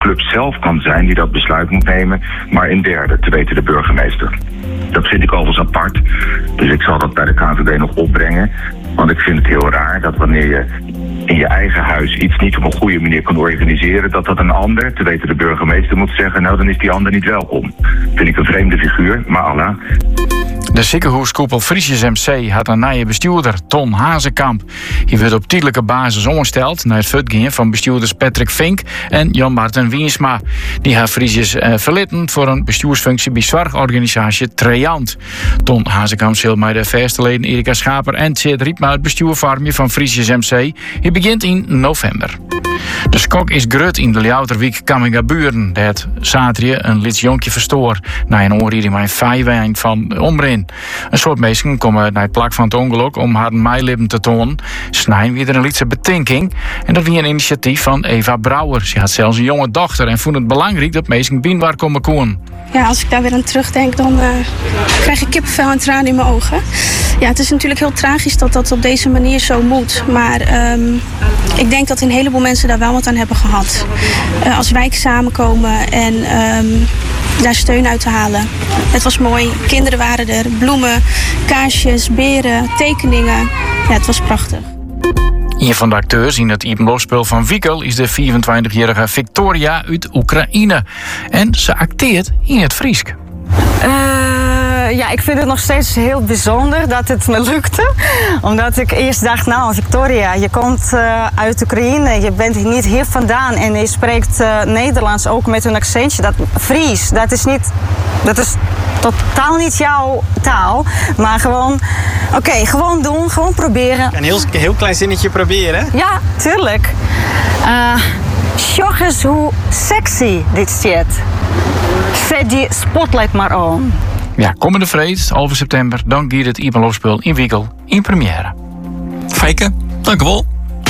club zelf kan zijn die dat besluit moet nemen, maar een derde, te weten de burgemeester. Dat vind ik overigens apart, dus ik zal dat bij de KNVB nog opbrengen. Want ik vind het heel raar dat wanneer je in je eigen huis iets niet op een goede manier kan organiseren, dat een ander, te weten de burgemeester, moet zeggen, nou dan is die ander niet welkom. Vind ik een vreemde figuur, maar Allah. De ziekenhuiskoepel Friesjes MC had een nieuwe bestuurder, Ton Hazekamp. Hij werd op tijdelijke basis omgesteld naar het voortgaan van bestuurders Patrick Vink en Jan-Marten Wiensma. Die hebben Friesjes verlitten voor een bestuursfunctie bij zorgorganisatie Treant. Ton Hazekamp zal met de verste leden Erika Schaper en Tjeerd Riepma het bestuur vormen van Friesjes MC. Hij begint in november. De skok is grut in de Ljouterwijk Kammingaburen. Dat zaterdag een Lits jonkje verstoor na een oorrijding met een vijfwijn van Omrin. Een soort mensen komen naar het plak van het ongeluk om haar meilippen te tonen. Snijn weer een Lietse betinking. En dat was een initiatief van Eva Brouwer. Ze had zelfs een jonge dochter en vond het belangrijk dat mensen binnenwaar komen komen. Ja, als ik daar weer aan terugdenk, dan krijg ik kippenvel en tranen in mijn ogen. Ja, het is natuurlijk heel tragisch dat dat op deze manier zo moet. Maar ik denk dat een heleboel mensen daar wel wat aan hebben gehad. Als wijk samenkomen en daar steun uit te halen. Het was mooi, kinderen waren er, bloemen, kaarsjes, beren, tekeningen. Ja, het was prachtig. Een van de acteurs in het Ipenlofspel van Wiekel is de 24-jarige Victoria uit Oekraïne. En ze acteert in het Friesk. Ja, ik vind het nog steeds heel bijzonder dat het me lukte. Omdat ik eerst dacht, nou Victoria, je komt uit Oekraïne. Je bent niet hier vandaan en je spreekt Nederlands ook met een accentje. Dat Fries, dat is totaal niet jouw taal. Maar gewoon, gewoon doen, gewoon proberen. Een heel klein zinnetje proberen. Ja, tuurlijk. Sjoch eens hoe sexy dit zit. Zet die spotlight maar aan. Ja, komende vreed, halve september, dan gaat het Ipenlofspel in Wiekel in première. Fijke, dank u wel.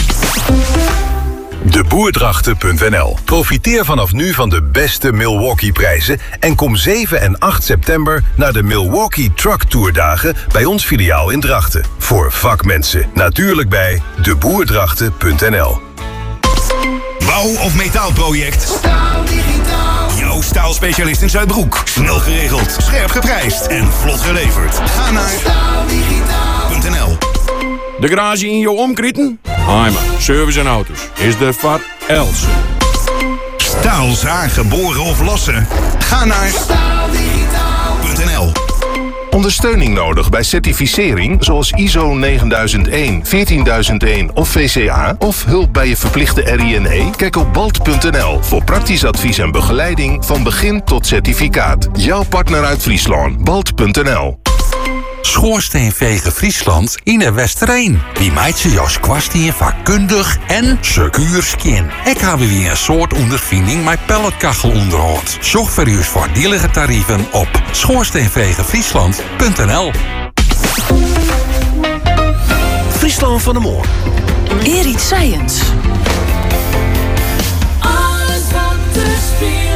Deboerdrachten.nl. Profiteer vanaf nu van de beste Milwaukee-prijzen en kom 7 en 8 september naar de Milwaukee Truck Tourdagen bij ons filiaal in Drachten. Voor vakmensen, natuurlijk bij deboerdrachten.nl. Bouw- of metaalproject? Staal Digitaal. Jouw staalspecialist in Zuidbroek. Snel geregeld, scherp geprijsd en vlot geleverd. Ga naar staaldigitaal.nl. De garage in je omkrieten? Heimer, service en auto's. Is de Var Elsen. Staalzaag, geboren of lossen? Ga naar staaldigitaal.nl. Ondersteuning nodig bij certificering zoals ISO 9001, 14001 of VCA? Of hulp bij je verplichte RINE? Kijk op balt.nl voor praktisch advies en begeleiding van begin tot certificaat. Jouw partner uit Friesland, balt.nl. Schoorsteenvegen Friesland in de Westereen. Die meid ze Jos Kwastien vakkundig en secuur skin. Ik heb weer een soort ondervinding met pelletkachelonderhoud. Zorg voor uw voordielige tarieven op schoorsteenvegenfriesland.nl. Friesland van de Moor. Erit Science. Alles wat te spelen.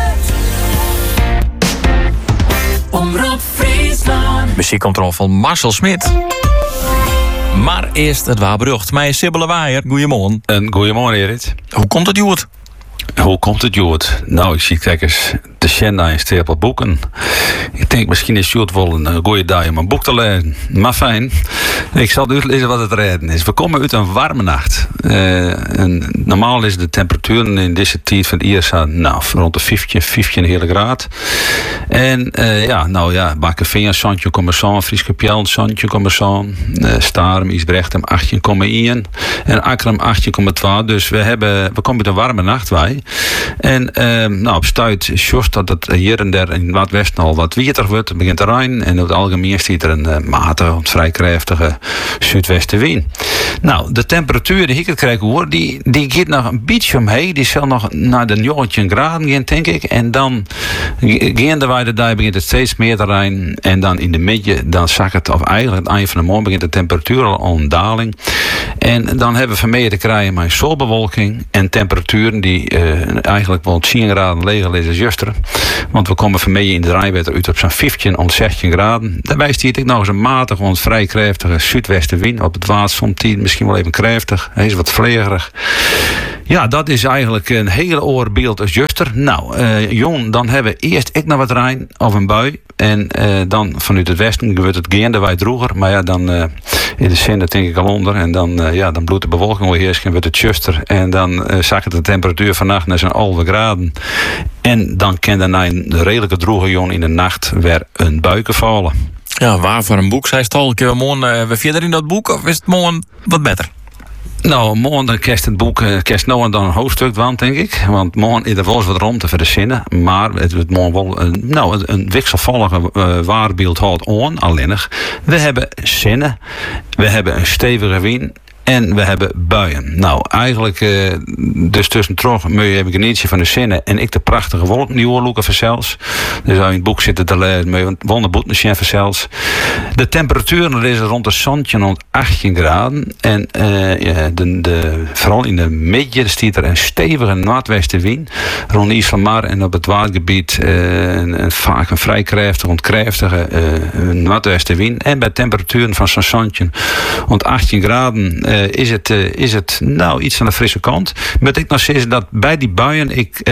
Omroep Friesland. Muziekcontrole van Marcel Smit. Maar eerst het Waberucht. Mij is Sibylle Waaier. Goedemorgen. Goedemorgen, Erit. Hoe komt het, Joert? Hoe komt het, Joert? Nou, ik zie kijkers de Shenna in stapel boeken. Ik denk, misschien is Joert wel een goede dag om een boek te lezen. Maar fijn. Ik zal uitlezen wat het reden is. We komen uit een warme nacht. Normaal is de temperatuur in deze tijd van het ISA rond de 15 hele graad. En Bakken Veen, Santje Commerson, Frieske Pjel, Santje Commerson, Starum, Isbrechtstem 18,1 en Akram 18,2. Dus we komen uit een warme nacht wij. En op stuit Sjors dat het hier en daar in het Noordwesten al wat wieter wordt. Het begint te regenen en op het algemeen ziet er een matige, vrij krachtige zuidwestenwind. Nou, de temperatuur die ik het krijg hoor, die gaat nog een beetje omheen. Die zal nog naar de 19 graden gaan, denk ik. En dan gaan de daar begint het steeds meer te regenen. En dan in de midden, dan zakt het, of eigenlijk het eind van de morgen begint de temperatuur al een daling. En dan hebben we vermeden te krijgen met zonnebewolking en temperaturen die eigenlijk wel 10 graden leger is als juster. Want we komen vermeden in de rijwetter uit op zo'n 15 of 16 graden. Daarbij stiert ik nog eens een matige, want vrij krachtige zuidwestenwind. Op het water soms misschien wel even krachtig. Hij is wat vlegerig. Ja, dat is eigenlijk een hele oorbeeld als juster. Nou, jong, dan hebben we eerst ik naar wat rein of een bui. En dan vanuit het westen wordt het geende wij droeger. Maar ja, dan in de zin, dat denk ik al onder. En dan bloedt de bewolking weer heerst en wordt het juster. En dan zakt de temperatuur vannacht naar zo'n 11 graden. En dan kan er na een redelijke droege jong in de nacht weer een buiken vallen. Ja, waar voor een boek? Zij stal ik morgen weer verder in dat boek? Of is het morgen wat beter? Nou, morgen dan kerst het boek nou en dan een hoofdstuk van, denk ik. Want morgen is er wel eens wat ruimte voor de zinnen. Maar het wordt morgen wel een wisselvallige waarbeeld houdt on. Alleen we hebben zinnen. We hebben een stevige wind. En we hebben buien. Nou, eigenlijk dus tussendoor moet je even genietje van de zinnen. En ik de prachtige wolken die oorloeken verzels. Dus als je in het boek zit te lezen, moet je wonderboeten verzels. De temperatuur is rond de zandje rond 18 graden. En vooral in de midden stiet er een stevige noordwestenwind. Rond Islamar en op het watergebied vaak een vrij krachtige noordwestenwind. En bij temperaturen van zo'n zandje rond 18 graden is het nou iets aan de frisse kant. Maar ik nog zeggen dat bij die buien ik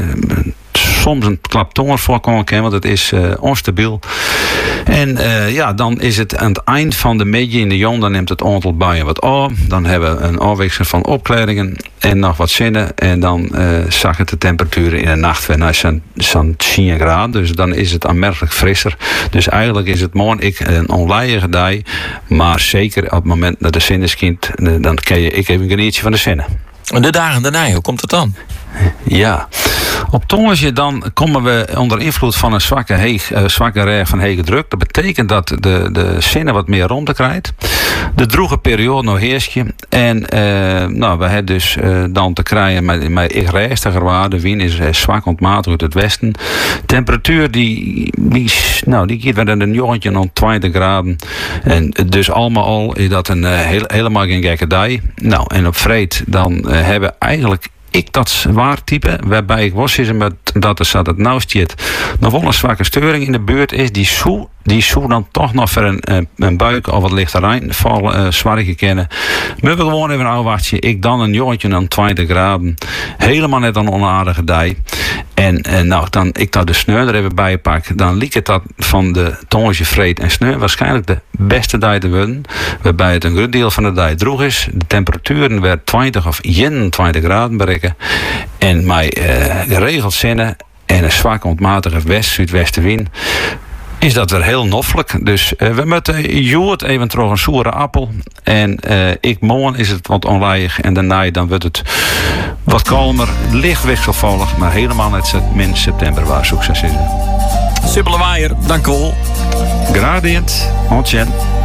soms een klap tonger voorkomen kan, want het is onstabiel. En dan is het aan het eind van de middag in de jong, dan neemt het aantal buien wat af. Dan hebben we een afwisseling van opklaringen en nog wat zinnen. En dan zakken de temperaturen in de nacht weer naar zo'n 10 graden. Dus dan is het aanmerkelijk frisser. Dus eigenlijk is het morgen een onlijige dag. Maar zeker op het moment dat de zinnen skint, dan kan ik even genietje van de zinnen. En de dagen daarna, hoe komt het dan? Ja, op tongensje dan komen we onder invloed van een zwakke reg van hege druk. Dat betekent dat de zinnen wat meer rond krijgt. De droege periode nog heerst je. En we hebben dus dan te krijgen met reestiger waarde. Wind is zwak ontmatigd uit het westen. Temperatuur die gaat weer in een jongetje rond 20 graden. En dus allemaal al is dat een helemaal geen gekke dag. Nou, en op vreed dan hebben eigenlijk dat waartype, waarbij ik was is met dat er staat het nou stiet nog wel een zwakke steuring in de buurt is, die zoe dan toch nog voor een buik of wat lichter rein vallen zwaar kennen. We hebben gewoon even een ouwachtje. Ik dan een jongetje aan 20 graden. Helemaal net een onaardige dag. En dan ik dat de sneu er even bij pak, dan liep het dat van de tongetje vreed en sneu waarschijnlijk de beste dag te worden. Waarbij het een groot deel van de dag droeg is. De temperaturen weer 20 of 21 graden bereiken. En met geregeld zinnen en een zwak ontmatige west-zuidwestenwind is dat weer heel noffelijk. Dus we moeten joert even terug een soere appel. En morgen is het wat onlijig. En daarna dan wordt het wat kalmer, licht wisselvallig. Maar helemaal net min september waar succes is. Sibylle Waaier, dank u wel. Gradient, ontzettend.